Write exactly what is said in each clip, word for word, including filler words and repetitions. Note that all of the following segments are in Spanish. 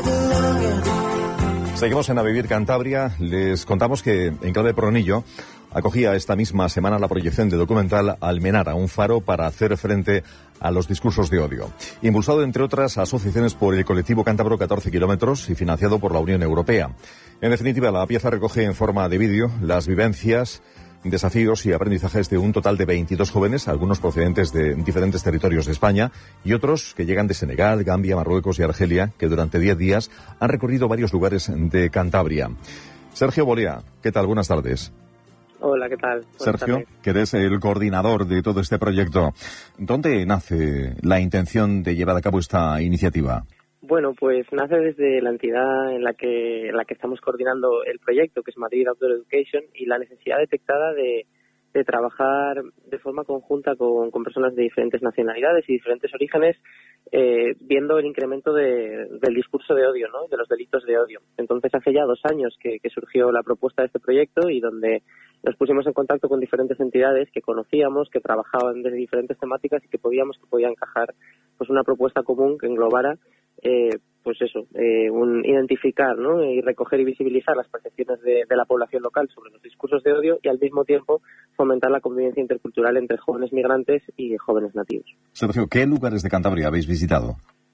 Seguimos en A Vivir Cantabria. Les contamos que Enclave de Pronillo acogía esta misma semana la proyección de documental Almenara, un faro para hacer frente a los discursos de odio. Impulsado, entre otras asociaciones, por el colectivo cántabro catorce kilómetros y financiado por la Unión Europea. En definitiva, la pieza recoge en forma de vídeo las vivencias, desafíos y aprendizajes de un total de veintidós jóvenes, algunos procedentes de diferentes territorios de España y otros que llegan de Senegal, Gambia, Marruecos y Argelia, que durante diez días han recorrido varios lugares de Cantabria. Sergio Bolea, ¿qué tal? Buenas tardes. Hola, ¿qué tal? Buenas Sergio, tardes. Que eres el coordinador de todo este proyecto. ¿Dónde nace la intención de llevar a cabo esta iniciativa? Bueno, pues nace desde la entidad en la que en la que estamos coordinando el proyecto, que es Madrid Outdoor Education, y la necesidad detectada de, de trabajar de forma conjunta con, con personas de diferentes nacionalidades y diferentes orígenes, eh, viendo el incremento de, del discurso de odio, ¿no? De los delitos de odio. Entonces, hace ya dos años que, que surgió la propuesta de este proyecto y donde nos pusimos en contacto con diferentes entidades que conocíamos, que trabajaban desde diferentes temáticas y que podíamos que podía encajar pues una propuesta común que englobara Eh, pues eso, eh, un identificar, ¿no? Y recoger y visibilizar las percepciones de, de la población local sobre los discursos de odio y al mismo tiempo fomentar la convivencia intercultural entre jóvenes migrantes y jóvenes nativos. Sergio, ¿qué lugares de Cantabria habéis visitado?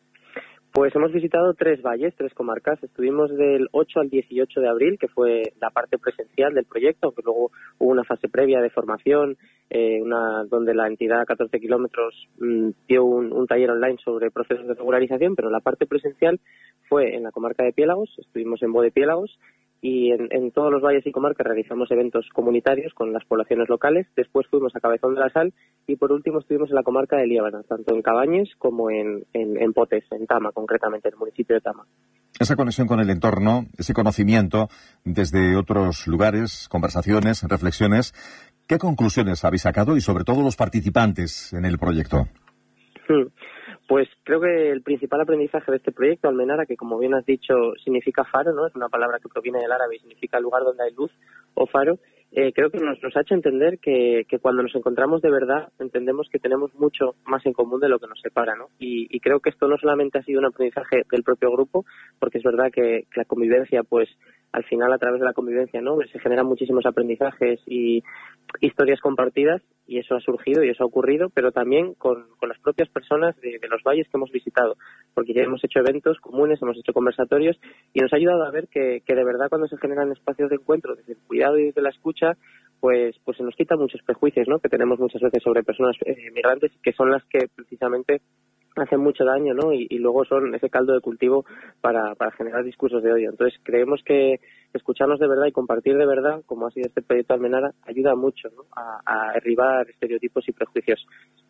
Pues hemos visitado tres valles, tres comarcas. Estuvimos del ocho al dieciocho de abril, que fue la parte presencial del proyecto, aunque luego hubo una fase previa de formación, eh, una donde la entidad catorce kilómetros mmm, dio un, un taller online sobre procesos de regularización, pero la parte presencial fue en la comarca de Piélagos. Estuvimos en Bodepiélagos y en, en todos los valles y comarcas realizamos eventos comunitarios con las poblaciones locales. Después fuimos a Cabezón de la Sal y por último estuvimos en la comarca de Liébana, tanto en Cabañes como en, en, en Potes, en Tama, concretamente, en el municipio de Tama. Esa conexión con el entorno, ese conocimiento desde otros lugares, conversaciones, reflexiones, ¿qué conclusiones habéis sacado y sobre todo los participantes en el proyecto? Hmm. Pues creo que el principal aprendizaje de este proyecto, Almenara, que como bien has dicho significa faro, ¿no? Es una palabra que proviene del árabe y significa lugar donde hay luz o faro. Eh, creo que nos, nos ha hecho entender que, que cuando nos encontramos de verdad entendemos que tenemos mucho más en común de lo que nos separa, ¿no? Y, y creo que esto no solamente ha sido un aprendizaje del propio grupo, porque es verdad que, que la convivencia, pues al final a través de la convivencia, ¿no? Se generan muchísimos aprendizajes y historias compartidas y eso ha surgido y eso ha ocurrido, pero también con, con las propias personas de, de los valles que hemos visitado, porque ya hemos hecho eventos comunes, hemos hecho conversatorios y nos ha ayudado a ver que, que de verdad cuando se generan espacios de encuentro desde el cuidado y desde la escucha, pues pues se nos quitan muchos prejuicios, ¿no? Que tenemos muchas veces sobre personas eh, migrantes, que son las que precisamente hacen mucho daño, ¿no? Y, y luego son ese caldo de cultivo para, para generar discursos de odio. Entonces creemos que escucharnos de verdad y compartir de verdad, como ha sido este proyecto Almenara, ayuda mucho, ¿no? a, a derribar estereotipos y prejuicios.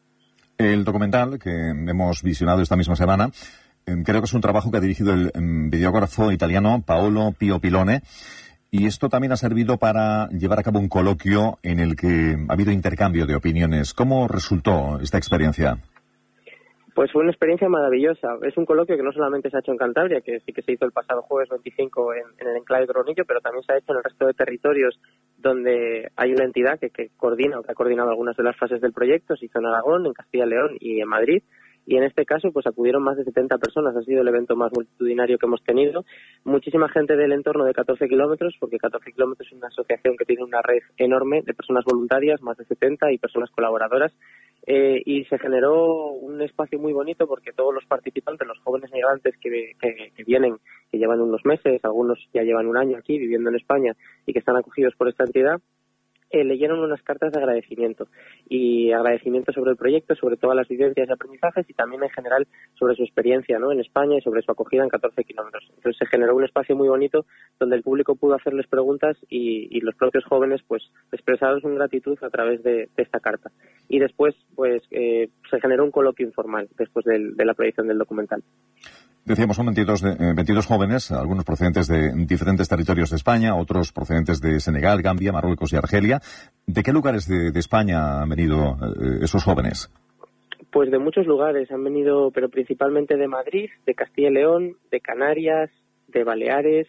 El documental que hemos visionado esta misma semana, eh, creo que es un trabajo que ha dirigido el eh, videógrafo italiano Paolo Pio Pilone. Y esto también ha servido para llevar a cabo un coloquio en el que ha habido intercambio de opiniones. ¿Cómo resultó esta experiencia? Pues fue una experiencia maravillosa. Es un coloquio que no solamente se ha hecho en Cantabria, que sí que se hizo el pasado jueves veinticinco en, en el enclave de Pronillo, pero también se ha hecho en el resto de territorios donde hay una entidad que, que coordina o que ha coordinado algunas de las fases del proyecto. Se hizo en Aragón, en Castilla y León y en Madrid. Y en este caso, pues acudieron más de setenta personas. Ha sido el evento más multitudinario que hemos tenido. Muchísima gente del entorno de catorce kilómetros, porque catorce kilómetros es una asociación que tiene una red enorme de personas voluntarias, más de setenta, y personas colaboradoras. Eh, y se generó un espacio muy bonito porque todos los participantes, los jóvenes migrantes que, que, que vienen, que llevan unos meses, algunos ya llevan un año aquí viviendo en España y que están acogidos por esta entidad, Eh, leyeron unas cartas de agradecimiento y agradecimiento sobre el proyecto, sobre todas las vivencias y aprendizajes y también en general sobre su experiencia, ¿no? En España y sobre su acogida en catorce kilómetros. Entonces se generó un espacio muy bonito donde el público pudo hacerles preguntas y, y los propios jóvenes pues expresaron su gratitud a través de, de esta carta. Y después pues eh, se generó un coloquio informal después del, de la proyección del documental. Decíamos, son veintidós, de, eh, veintidós jóvenes, algunos procedentes de diferentes territorios de España, otros procedentes de Senegal, Gambia, Marruecos y Argelia. ¿De qué lugares de, de España han venido eh, esos jóvenes? Pues de muchos lugares han venido, pero principalmente de Madrid, de Castilla y León, de Canarias, de Baleares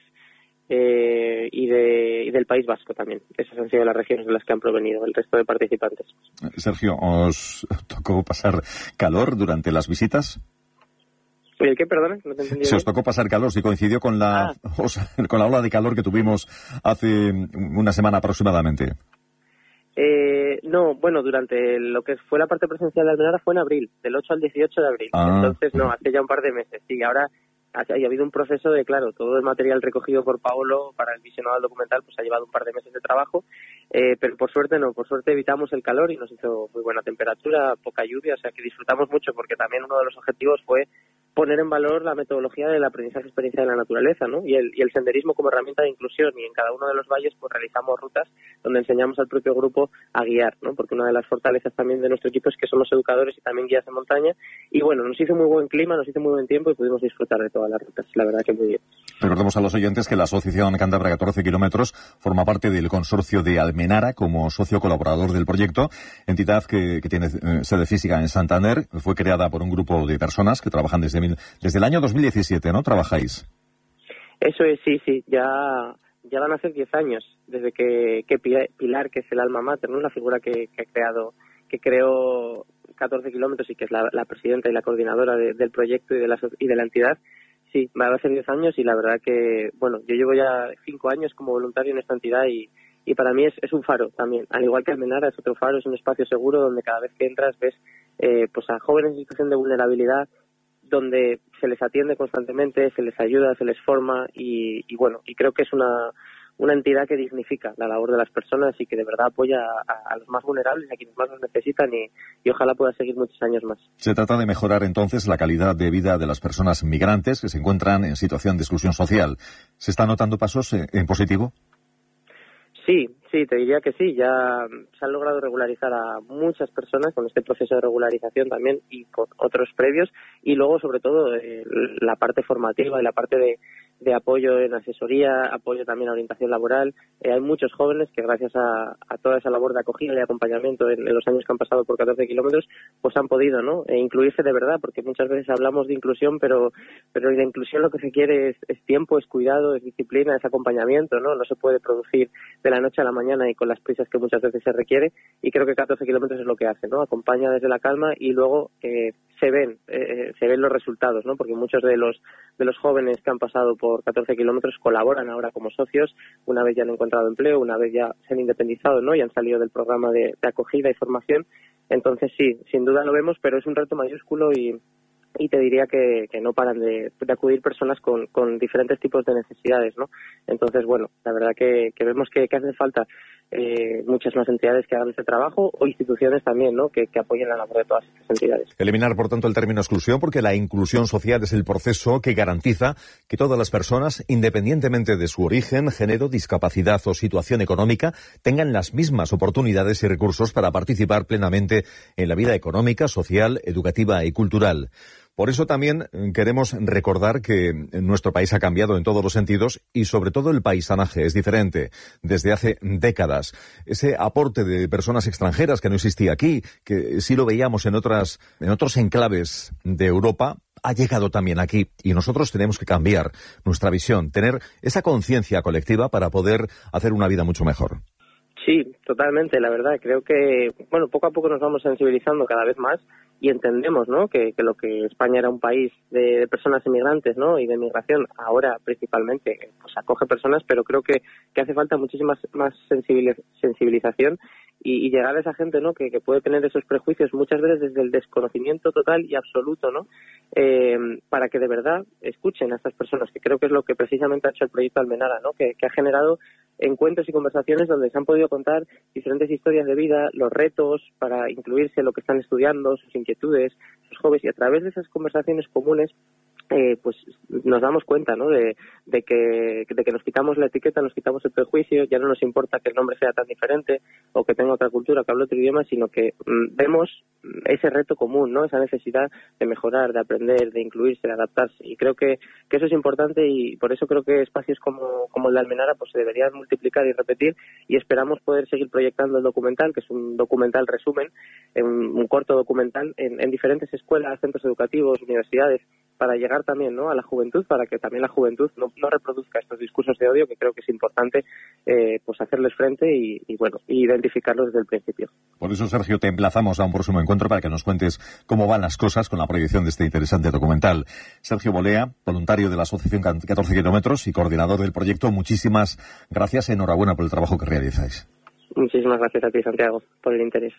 eh, y, de, y del País Vasco también. Esas han sido las regiones de las que han provenido el resto de participantes. Sergio, ¿os tocó pasar calor durante las visitas? ¿El qué, perdona? No te entendí. Se os tocó pasar calor, si coincidió con la, ah. o sea, con la ola de calor que tuvimos hace una semana aproximadamente. Eh, no, bueno, durante lo que fue la parte presencial de Almenara fue en abril, del ocho al dieciocho de abril. Ah. Entonces, no, hace ya un par de meses. Sí, ahora ha, ha habido un proceso de, claro, todo el material recogido por Paolo para el visionado del documental pues ha llevado un par de meses de trabajo, eh, pero por suerte no, por suerte evitamos el calor y nos hizo muy buena temperatura, poca lluvia, o sea que disfrutamos mucho porque también uno de los objetivos fue poner en valor la metodología del aprendizaje experiencia de la naturaleza, ¿no? Y el, y el senderismo como herramienta de inclusión, y en cada uno de los valles pues realizamos rutas donde enseñamos al propio grupo a guiar, ¿no? Porque una de las fortalezas también de nuestro equipo es que somos educadores y también guías de montaña, y bueno, nos hizo muy buen clima, nos hizo muy buen tiempo y pudimos disfrutar de todas las rutas, la verdad que muy bien. Recordemos a los oyentes que la Asociación Cántabra catorce kilómetros forma parte del consorcio de Almenara como socio colaborador del proyecto, entidad que, que tiene eh, sede física en Santander. Fue creada por un grupo de personas que trabajan desde, mil, desde el año dos mil diecisiete, ¿no? ¿Trabajáis? Eso es, sí, sí, ya, ya van a ser diez años desde que, que Pilar, que es el alma mater, ¿no? La figura que, que ha creado, que creó catorce kilómetros y que es la, la presidenta y la coordinadora de, del proyecto y de la, y de la entidad. Sí, va a ser diez años y la verdad que, bueno, yo llevo ya cinco años como voluntario en esta entidad y, y para mí es, es un faro también. Al igual que Almenara es otro faro, es un espacio seguro donde cada vez que entras ves eh, pues a jóvenes en situación de vulnerabilidad, donde se les atiende constantemente, se les ayuda, se les forma y, y bueno, y creo que es una, una entidad que dignifica la labor de las personas y que de verdad apoya a, a los más vulnerables, a quienes más los necesitan y, y ojalá pueda seguir muchos años más. Se trata de mejorar entonces la calidad de vida de las personas migrantes que se encuentran en situación de exclusión social. ¿Se están notando pasos en, en positivo? Sí, sí, te diría que sí. Ya se han logrado regularizar a muchas personas con este proceso de regularización también y con otros previos. Y luego, sobre todo, eh, la parte formativa y la parte de, de apoyo en asesoría, apoyo también a orientación laboral. Eh, hay muchos jóvenes que gracias a, a toda esa labor de acogida y acompañamiento en, en los años que han pasado por catorce kilómetros, pues han podido, ¿no? E incluirse de verdad, porque muchas veces hablamos de inclusión, pero pero de inclusión lo que se quiere es, es tiempo, es cuidado, es disciplina, es acompañamiento, ¿no? No se puede producir de la noche a la mañana y con las prisas que muchas veces se requiere, y creo que catorce kilómetros es lo que hace, ¿no? Acompaña desde la calma y luego eh, se ven eh, se ven los resultados, ¿no? Porque muchos de los de los jóvenes que han pasado por catorce kilómetros colaboran ahora como socios, una vez ya han encontrado empleo, una vez ya se han independizado, ¿no? Y han salido del programa de, de acogida y formación. Entonces sí, sin duda lo vemos, pero es un reto mayúsculo y y te diría que, que no paran de, de acudir personas con, con diferentes tipos de necesidades, ¿no? Entonces, bueno, la verdad que, que vemos que, que hace falta eh, muchas más entidades que hagan este trabajo o instituciones también, ¿no? Que, que apoyen la labor de todas estas entidades. Eliminar, por tanto, el término exclusión, porque la inclusión social es el proceso que garantiza que todas las personas, independientemente de su origen, género, discapacidad o situación económica, tengan las mismas oportunidades y recursos para participar plenamente en la vida económica, social, educativa y cultural. Por eso también queremos recordar que nuestro país ha cambiado en todos los sentidos y sobre todo el paisanaje es diferente desde hace décadas. Ese aporte de personas extranjeras que no existía aquí, que sí lo veíamos en otras, en otros enclaves de Europa, ha llegado también aquí y nosotros tenemos que cambiar nuestra visión, tener esa conciencia colectiva para poder hacer una vida mucho mejor. Sí, totalmente, la verdad. Creo que, bueno, poco a poco nos vamos sensibilizando cada vez más y entendemos, ¿no?, que, que lo que España era un país de, de personas inmigrantes, ¿no?, y de migración, ahora principalmente pues acoge personas, pero creo que, que hace falta muchísima más sensibilización y, y llegar a esa gente, ¿no?, que, que puede tener esos prejuicios muchas veces desde el desconocimiento total y absoluto, ¿no?, eh, para que de verdad escuchen a estas personas, que creo que es lo que precisamente ha hecho el proyecto Almenara, ¿no?, que, que ha generado encuentros y conversaciones donde se han podido contar diferentes historias de vida, los retos para incluirse, lo que están estudiando, sus inquietudes, sus hobbies, y a través de esas conversaciones comunes Eh, pues nos damos cuenta, ¿no?, de, de que de que nos quitamos la etiqueta, nos quitamos el prejuicio, ya no nos importa que el nombre sea tan diferente o que tenga otra cultura, que hable otro idioma, sino que mm, vemos ese reto común, ¿no?, esa necesidad de mejorar, de aprender, de incluirse, de adaptarse, y creo que, que eso es importante y por eso creo que espacios como, como el de Almenara pues se deberían multiplicar y repetir, y esperamos poder seguir proyectando el documental, que es un documental resumen, un, un corto documental en, en diferentes escuelas, centros educativos, universidades, para llegar también, ¿no?, a la juventud, para que también la juventud no, no reproduzca estos discursos de odio, que creo que es importante eh, pues hacerles frente y, y bueno, identificarlos desde el principio. Por eso, Sergio, te emplazamos a un próximo encuentro para que nos cuentes cómo van las cosas con la proyección de este interesante documental. Sergio Bolea, voluntario de la Asociación catorce kilómetros y coordinador del proyecto, muchísimas gracias, enhorabuena por el trabajo que realizáis. Muchísimas gracias a ti, Santiago, por el interés.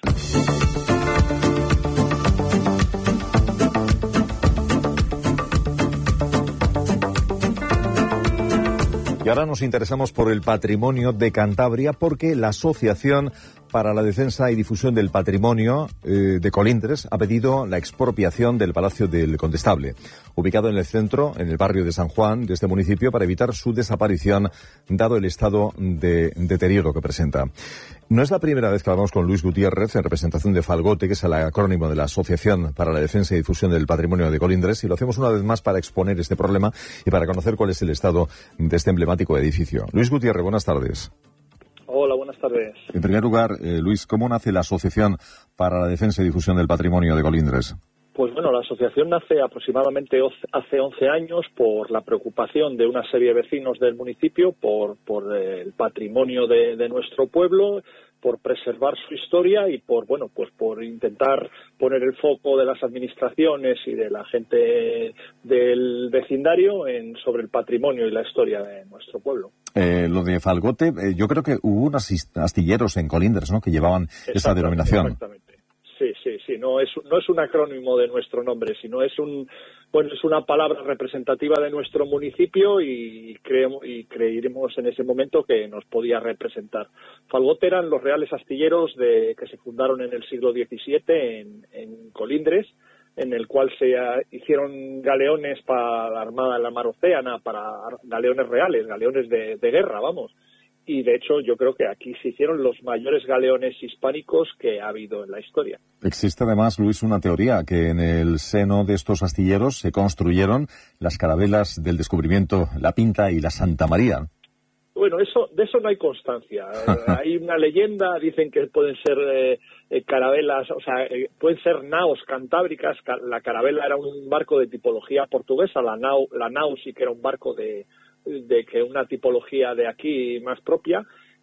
Y ahora nos interesamos por el patrimonio de Cantabria, porque la Asociación para la Defensa y Difusión del Patrimonio eh, de Colindres ha pedido la expropiación del Palacio del Condestable, ubicado en el centro, en el barrio de San Juan de este municipio, para evitar su desaparición, dado el estado de deterioro que presenta. No es la primera vez que hablamos con Luis Gutiérrez, en representación de Falgote, que es el acrónimo de la Asociación para la Defensa y Difusión del Patrimonio de Colindres, y lo hacemos una vez más para exponer este problema y para conocer cuál es el estado de este emblemático edificio. Luis Gutiérrez, buenas tardes. Hola, buenas tardes. En primer lugar, eh, Luis, ¿cómo nace la Asociación para la Defensa y Difusión del Patrimonio de Colindres? Pues bueno, la asociación nace aproximadamente hace once años por la preocupación de una serie de vecinos del municipio por, por el patrimonio de, de nuestro pueblo, por preservar su historia y por, bueno, pues por intentar poner el foco de las administraciones y de la gente del vecindario en, sobre el patrimonio y la historia de nuestro pueblo. Eh, lo de Falgote, eh, yo creo que hubo unos astilleros en Colindres, ¿no?, que llevaban esa denominación. Exactamente. Sí, sí, sí, no es, no es un acrónimo de nuestro nombre, sino es un, bueno, es una palabra representativa de nuestro municipio y creemos y creímos en ese momento que nos podía representar. Falgote eran los reales astilleros de, que se fundaron en el siglo diecisiete en, en Colindres, en el cual se hicieron galeones para la Armada de la Mar Océana, para galeones reales, galeones de, de guerra, vamos. Y, de hecho, yo creo que aquí se hicieron los mayores galeones hispánicos que ha habido en la historia. Existe, además, Luis, una teoría que en el seno de estos astilleros se construyeron las carabelas del descubrimiento La Pinta y la Santa María. Bueno, eso, de eso no hay constancia. Hay una leyenda, dicen que pueden ser eh, eh, carabelas, o sea, eh, pueden ser naos cantábricas. La carabela era un barco de tipología portuguesa, la nao, la nao sí que era un barco de... de que una tipología de aquí más propia,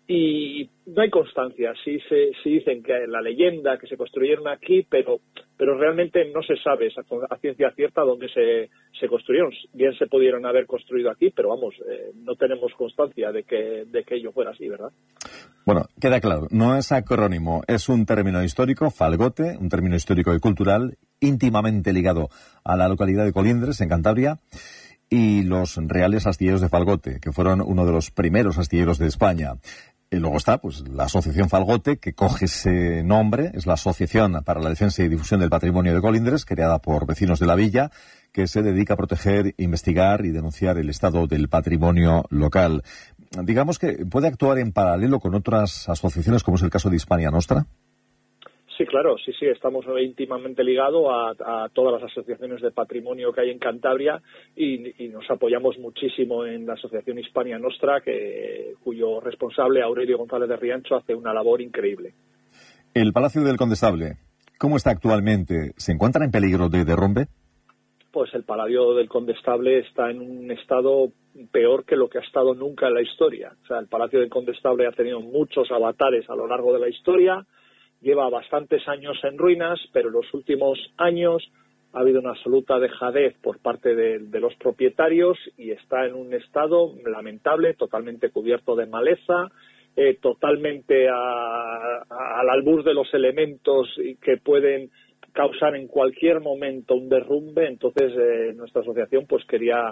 y no hay constancia. Sí se sí dicen que la leyenda que se construyeron aquí, pero pero realmente no se sabe a ciencia cierta dónde se, se construyeron. Bien se pudieron haber construido aquí, pero vamos, eh, no tenemos constancia de que de que ello fuera así, ¿verdad? Bueno, queda claro, no es acrónimo, es un término histórico, Falgote, un término histórico y cultural íntimamente ligado a la localidad de Colindres, en Cantabria, y los reales astilleros de Falgote, que fueron uno de los primeros astilleros de España. Y luego está, pues, la Asociación Falgote, que coge ese nombre, es la Asociación para la Defensa y Difusión del Patrimonio de Colindres, creada por vecinos de la villa, que se dedica a proteger, investigar y denunciar el estado del patrimonio local. Digamos que puede actuar en paralelo con otras asociaciones, como es el caso de Hispania Nostra. Sí, claro, sí, sí, estamos íntimamente ligados a, a todas las asociaciones de patrimonio que hay en Cantabria y, y nos apoyamos muchísimo en la asociación Hispania Nostra, que, cuyo responsable, Aurelio González de Riancho, hace una labor increíble. El Palacio del Condestable, ¿cómo está actualmente? ¿Se encuentra en peligro de derrumbe? Pues el Palacio del Condestable está en un estado peor que lo que ha estado nunca en la historia. O sea, el Palacio del Condestable ha tenido muchos avatares a lo largo de la historia. Lleva bastantes años en ruinas, pero en los últimos años ha habido una absoluta dejadez por parte de, de los propietarios y está en un estado lamentable, totalmente cubierto de maleza, eh, totalmente a, a, al albur de los elementos que pueden causar en cualquier momento un derrumbe. Entonces, eh, nuestra asociación pues quería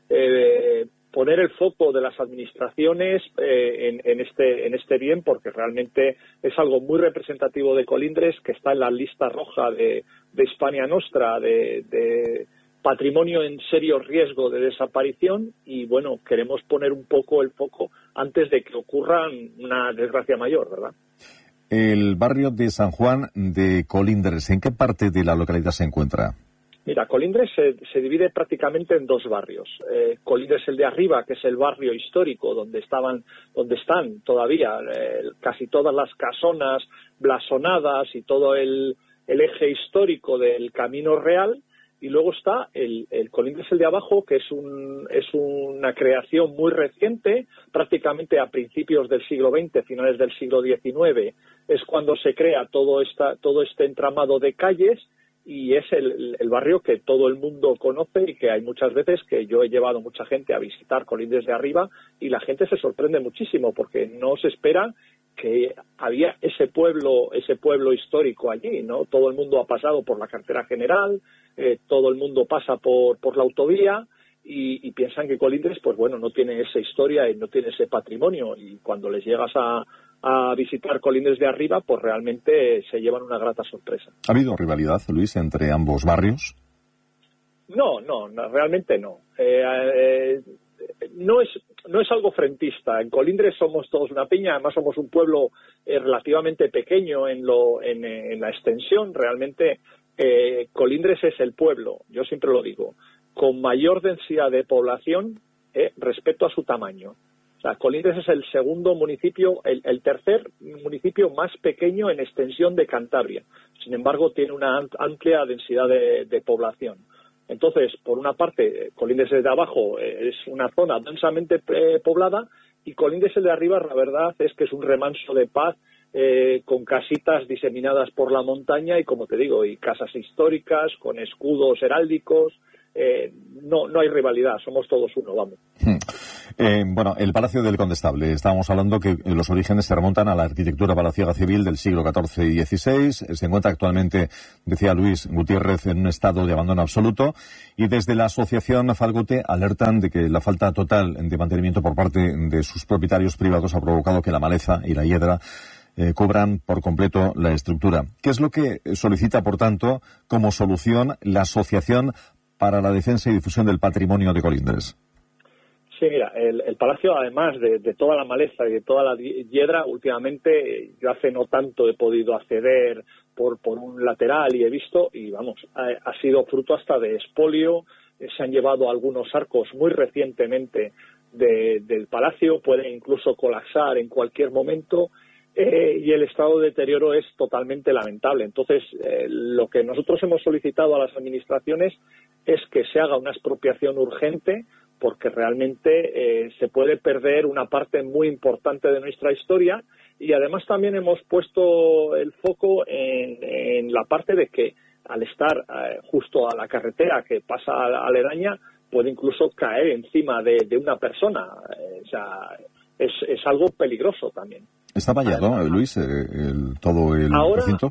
eh, poner el foco de las administraciones eh, en, en este en este bien, porque realmente es algo muy representativo de Colindres, que está en la lista roja de, de Hispania Nostra, de, de patrimonio en serio riesgo de desaparición, y bueno, queremos poner un poco el foco antes de que ocurra una desgracia mayor, ¿verdad? El barrio de San Juan de Colindres, ¿en qué parte de la localidad se encuentra? Mira, Colindres se, se divide prácticamente en dos barrios. Eh, Colindres el de arriba, que es el barrio histórico, donde estaban, donde están todavía eh, casi todas las casonas blasonadas y todo el, el eje histórico del Camino Real. y luego está el, el Colindres el de abajo, que es, un, es una creación muy reciente, prácticamente a principios del siglo veinte, finales del siglo diecinueve, es cuando se crea todo, esta, todo este entramado de calles, y es el, el barrio que todo el mundo conoce y que hay muchas veces que yo he llevado mucha gente a visitar Colindres de arriba y la gente se sorprende muchísimo porque no se espera que había ese pueblo, ese pueblo histórico allí, ¿no? Todo el mundo ha pasado por la carretera general, eh, todo el mundo pasa por, por la autovía y, y piensan que Colindres, pues bueno, no tiene esa historia y no tiene ese patrimonio, y cuando les llegas a, a visitar Colindres de arriba, pues realmente se llevan una grata sorpresa. ¿Ha habido rivalidad, Luis, entre ambos barrios? No, no, no realmente no. Eh, eh, no es no es algo frentista. En Colindres somos todos una piña, además somos un pueblo eh, relativamente pequeño en lo en, en la extensión. Realmente eh, Colindres es el pueblo, yo siempre lo digo, con mayor densidad de población eh, respecto a su tamaño. O sea, Colindres es el segundo municipio, el, el tercer municipio más pequeño en extensión de Cantabria. Sin embargo, tiene una amplia densidad de, de población. Entonces, por una parte, Colindres de abajo es una zona densamente eh, poblada, y Colindres de arriba, la verdad es que es un remanso de paz, eh, con casitas diseminadas por la montaña y, como te digo, y casas históricas con escudos heráldicos. Eh, no, no hay rivalidad, somos todos uno, vamos. Hmm. Eh, bueno, el Palacio del Condestable. Estábamos hablando que los orígenes se remontan a la arquitectura palaciega civil del siglo catorce y dieciséis. Se encuentra actualmente, decía Luis Gutiérrez, en un estado de abandono absoluto. Y desde la asociación Falgote alertan de que la falta total de mantenimiento por parte de sus propietarios privados ha provocado que la maleza y la hiedra eh, cubran por completo la estructura. ¿Qué es lo que solicita, por tanto, como solución la Asociación para la Defensa y Difusión del Patrimonio de Colindres? Sí, mira, el, el palacio, además de, de toda la maleza y de toda la hiedra, últimamente, yo hace no tanto he podido acceder por, por un lateral y he visto, y vamos, ha, ha sido fruto hasta de expolio. Eh, se han llevado algunos arcos muy recientemente de, del palacio, pueden incluso colapsar en cualquier momento, eh, y el estado de deterioro es totalmente lamentable. Entonces, eh, lo que nosotros hemos solicitado a las administraciones es que se haga una expropiación urgente, porque realmente eh, se puede perder una parte muy importante de nuestra historia, y además también hemos puesto el foco en, en la parte de que al estar eh, justo a la carretera que pasa a la aledaña puede incluso caer encima de, de una persona. Eh, o sea, es, es algo peligroso también. ¿Está vallado, eh, Luis, eh, el, todo el Ahora, recinto?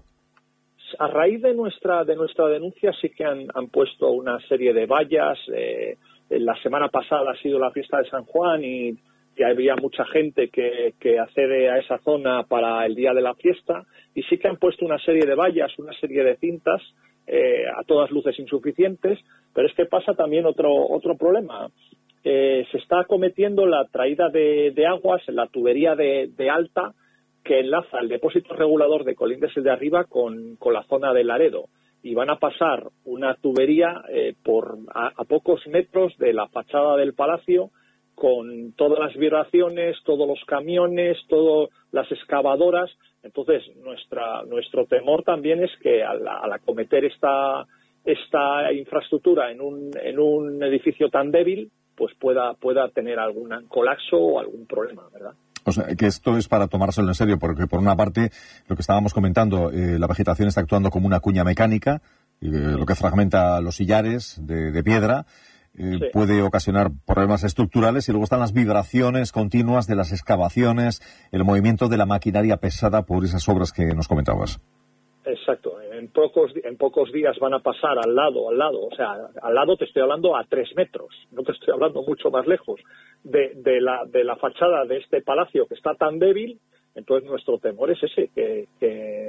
A raíz de nuestra de nuestra denuncia sí que han, han puesto una serie de vallas. Eh, la semana pasada ha sido la fiesta de San Juan y, y había mucha gente que, que accede a esa zona para el día de la fiesta, y sí que han puesto una serie de vallas, una serie de cintas, eh, a todas luces insuficientes. Pero es que pasa también otro otro problema. Eh, se está acometiendo la traída de, de aguas en la tubería de, de Alta, que enlaza el depósito regulador de Colindres de arriba con, con la zona de Laredo, y van a pasar una tubería eh, por a, a pocos metros de la fachada del palacio, con todas las vibraciones, todos los camiones, todas las excavadoras. Entonces, nuestra nuestro temor también es que al, al acometer esta esta infraestructura en un en un edificio tan débil, pues pueda pueda tener algún colapso o algún problema, ¿verdad? O sea, que esto es para tomárselo en serio, porque por una parte, lo que estábamos comentando, eh, la vegetación está actuando como una cuña mecánica, eh, lo que fragmenta los sillares de, de piedra, eh, sí. puede ocasionar problemas estructurales, y luego están las vibraciones continuas de las excavaciones, el movimiento de la maquinaria pesada por esas obras que nos comentabas. Exacto. En pocos, en pocos días van a pasar al lado, al lado, o sea, al lado te estoy hablando a tres metros, no te estoy hablando mucho más lejos, de, de, la, de la fachada de este palacio que está tan débil. Entonces nuestro temor es ese, que, que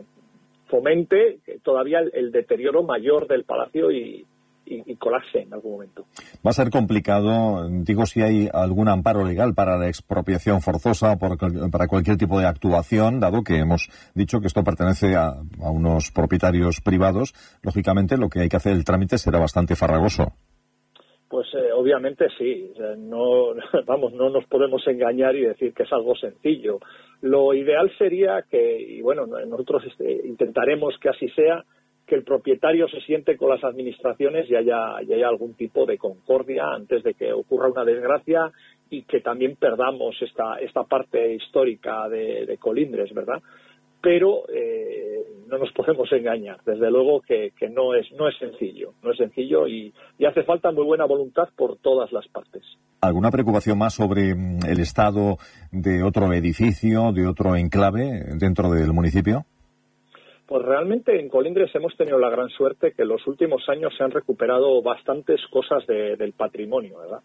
fomente todavía el, el deterioro mayor del palacio y, y, y colapse en algún momento. Va a ser complicado, digo, si hay algún amparo legal para la expropiación forzosa, por, para cualquier tipo de actuación, dado que hemos dicho que esto pertenece a, a unos propietarios privados. Lógicamente, lo que hay que hacer, el trámite será bastante farragoso. Pues eh, obviamente sí. No, vamos, no nos podemos engañar y decir que es algo sencillo. Lo ideal sería que, y bueno, nosotros este, intentaremos que así sea, que el propietario se siente con las administraciones y haya, y haya algún tipo de concordia antes de que ocurra una desgracia y que también perdamos esta, esta parte histórica de, de Colindres, ¿verdad? Pero eh, no nos podemos engañar, desde luego que, que no es no es sencillo, no es sencillo y, y hace falta muy buena voluntad por todas las partes. ¿Alguna preocupación más sobre el estado de otro edificio, de otro enclave dentro del municipio? Pues realmente en Colindres hemos tenido la gran suerte que en los últimos años se han recuperado bastantes cosas de, del patrimonio, ¿verdad?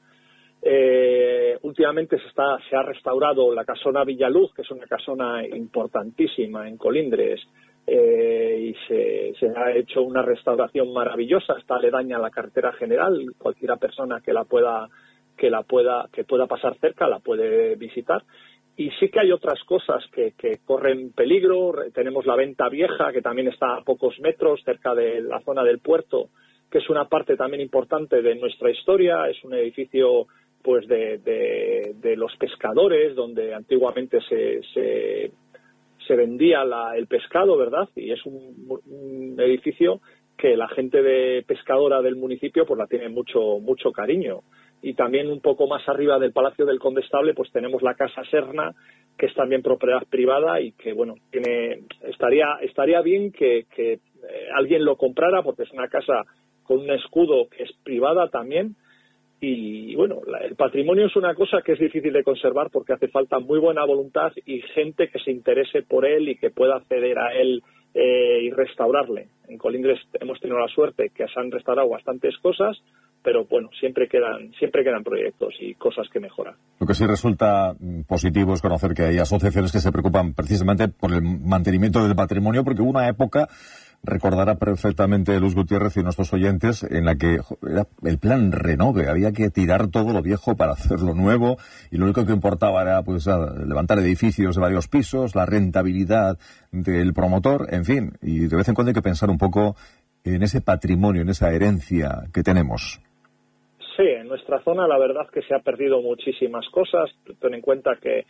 Eh, últimamente se, está, se ha restaurado la casona Villaluz, que es una casona importantísima en Colindres, eh, y se, se ha hecho una restauración maravillosa, está aledaña a la carretera general, cualquiera persona que la pueda que la pueda que pueda pasar cerca la puede visitar. Y sí que hay otras cosas que, que corren peligro. Tenemos la Venta Vieja, que también está a pocos metros cerca de la zona del puerto, que es una parte también importante de nuestra historia. Es un edificio pues de, de, de los pescadores, donde antiguamente se, se, se vendía la, el pescado, ¿verdad? Y es un, un edificio que la gente de pescadora del municipio pues la tiene mucho mucho cariño. Y también un poco más arriba del Palacio del Condestable pues tenemos la Casa Serna, que es también propiedad privada y que, bueno, tiene estaría estaría bien que, que eh, alguien lo comprara, porque es una casa con un escudo que es privada también. Y bueno, la, el patrimonio es una cosa que es difícil de conservar porque hace falta muy buena voluntad y gente que se interese por él y que pueda acceder a él eh, y restaurarle. En Colindres hemos tenido la suerte que se han restaurado bastantes cosas, pero bueno, siempre quedan siempre quedan proyectos y cosas que mejorar. Lo que sí resulta positivo es conocer que hay asociaciones que se preocupan precisamente por el mantenimiento del patrimonio, porque hubo una época, recordará perfectamente Luis Gutiérrez y nuestros oyentes, en la que era el plan Renove, había que tirar todo lo viejo para hacerlo nuevo y lo único que importaba era pues levantar edificios de varios pisos, la rentabilidad del promotor, en fin, y de vez en cuando hay que pensar un poco en ese patrimonio, en esa herencia que tenemos. Sí, en nuestra zona la verdad es que se ha perdido muchísimas cosas. Ten en cuenta que,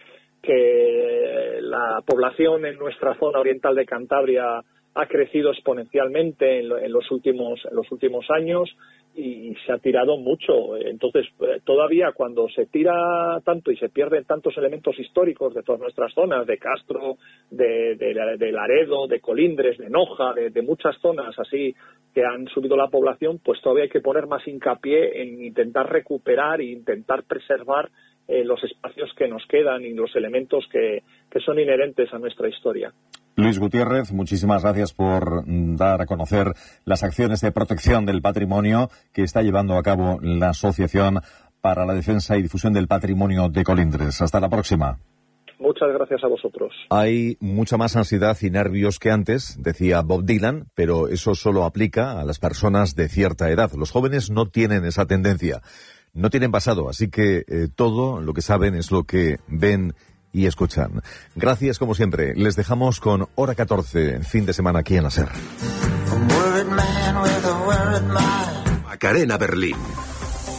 que la población en nuestra zona oriental de Cantabria ha crecido exponencialmente en, lo, en los últimos en los últimos años y, y se ha tirado mucho. Entonces, todavía cuando se tira tanto y se pierden tantos elementos históricos de todas nuestras zonas, de Castro, de, de, de Laredo, de Colindres, de Noja, de, de muchas zonas así que han subido la población, pues todavía hay que poner más hincapié en intentar recuperar e intentar preservar eh, los espacios que nos quedan y los elementos que, que son inherentes a nuestra historia. Luis Gutiérrez, muchísimas gracias por dar a conocer las acciones de protección del patrimonio que está llevando a cabo la Asociación para la Defensa y Difusión del Patrimonio de Colindres. Hasta la próxima. Muchas gracias a vosotros. Hay mucha más ansiedad y nervios que antes, decía Bob Dylan, pero eso solo aplica a las personas de cierta edad. Los jóvenes no tienen esa tendencia, no tienen pasado, así que eh, todo lo que saben es lo que ven y escuchan. Gracias, como siempre. Les dejamos con Hora catorce, fin de semana aquí en la SER. Macarena Berlín.